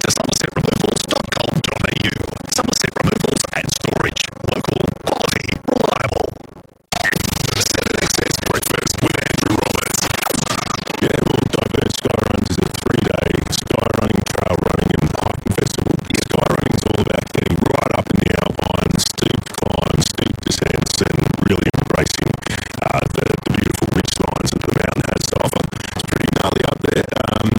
to somersetremovals.com.au. Somerset Removals and Storage. Local, quality, reliable. 7XS Breakfast with Andrew Roberts. Yeah, well, Diverse Skyruns is a 3-day skyrunning, trail running and hiking festival. Skyrunning is all about getting right up in the Alpines, steep climbs, steep descents, and really embracing the beautiful ridge lines that the mountain has to offer. It's pretty gnarly up there.